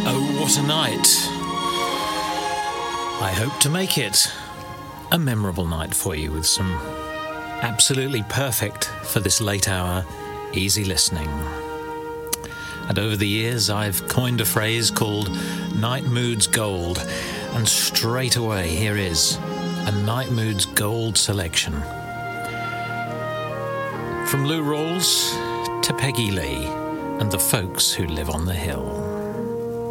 Oh, what a night. I hope to make it a memorable night for you with some absolutely perfect for this late hour, easy listening. And over the years, I've coined a phrase called Night Moods Gold. And straight away, here is a Night Moods Gold selection. From Lou Rawls to Peggy Lee and the folks who live on the hill.